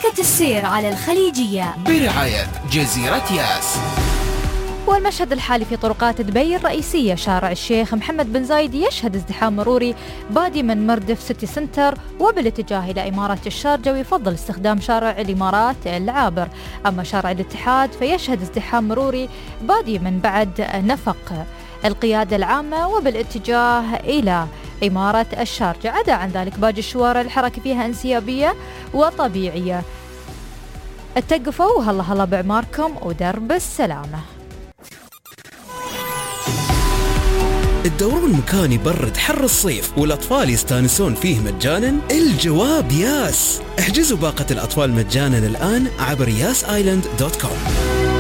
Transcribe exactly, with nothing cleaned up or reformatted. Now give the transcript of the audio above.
حركة السير على الخليجية برعاية جزيرة ياس. والمشهد الحالي في طرقات دبي الرئيسية شارع الشيخ محمد بن زايد يشهد ازدحام مروري بادي من مردف سيتي سنتر وبالاتجاه إلى إمارة الشارجة، ويفضل استخدام شارع الإمارات العابر. أما شارع الاتحاد فيشهد ازدحام مروري بادي من بعد نفق القيادة العامة وبالاتجاه إلى إمارة الشارجة. عدا عن ذلك باقي الشوارع الحركة فيها انسيابية وطبيعية. اتقفوا وهلا هلا بعماركم ودرب السلامة. الدورون مكان يبرد حر الصيف والأطفال يستانسون فيه مجانا؟ الجواب ياس. احجزوا باقة الأطفال مجانا الآن عبر ياس آيلاند دوت كوم.